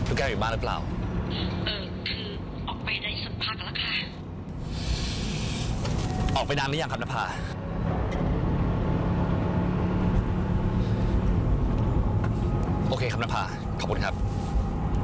ลูกแก้วอยู่บ้านหรือเปล่าคือออกไปได้สักพักแล้วค่ะออกไปนานหรือยังครับนภาโอเคครับนภาขอบคุณครับ